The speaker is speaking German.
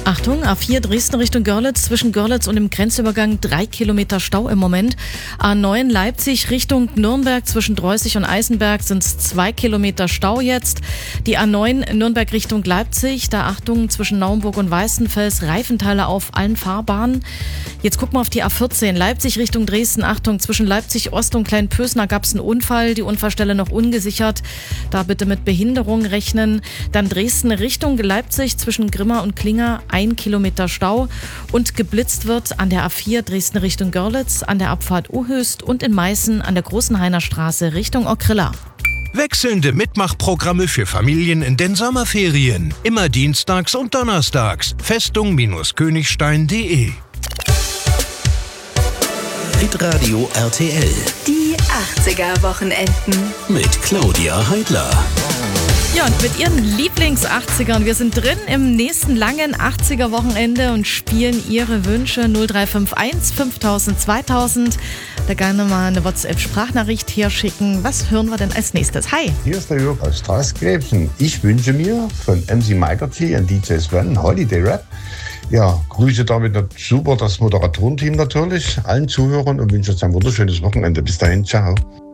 Achtung, A4 Dresden Richtung Görlitz, zwischen Görlitz und dem Grenzübergang 3 Kilometer Stau im Moment. A9 Leipzig Richtung Nürnberg, zwischen Dreußig und Eisenberg sind es 2 Kilometer Stau jetzt. Die A9 Nürnberg Richtung Leipzig, da Achtung, zwischen Naumburg und Weißenfels, Reifenteile auf allen Fahrbahnen. Jetzt gucken wir auf die A14 Leipzig Richtung Dresden, Achtung, zwischen Leipzig Ost und Kleinpösner gab es einen Unfall, die Unfallstelle noch ungesichert, da bitte mit Behinderung rechnen. Dann Dresden Richtung Leipzig, zwischen Grimma und Klinger, 1 Kilometer Stau und geblitzt wird an der A4 Dresden Richtung Görlitz, an der Abfahrt Uhöst und in Meißen an der Großenhainer Straße Richtung Ockrilla. Wechselnde Mitmachprogramme für Familien in den Sommerferien. Immer dienstags und donnerstags. Festung-Königstein.de. Hitradio RTL. Die 80er-Wochenenden. Mit Claudia Heidler. Ja, und mit ihren Lieblings-80ern. Wir sind drin im nächsten langen 80er-Wochenende und spielen ihre Wünsche 0351 5000 2000. Da gerne mal eine WhatsApp-Sprachnachricht herschicken. Was hören wir denn als nächstes? Hi. Hier ist der Jörg aus Straßkrebsen. Ich wünsche mir von MC Mike T und DJ Sven Holiday Rap. Ja, grüße damit super das Moderatorenteam natürlich, allen Zuhörern und wünsche euch ein wunderschönes Wochenende. Bis dahin, ciao.